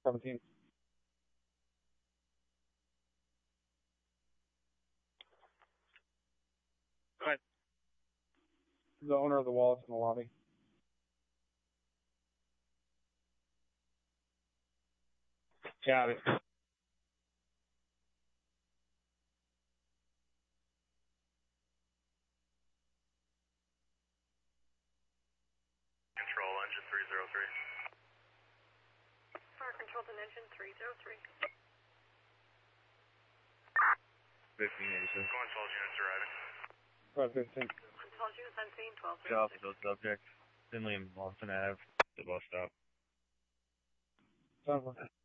17. Go ahead. The owner of the wallet's in the lobby. Got it. Control, engine 303. Fire control to engine 303. 1587. Go on 12 units arriving. Right, 15. 12 units, I'm seeing 12. Get off the subject. Finley and Lawson Ave, the bus stop. Sounds like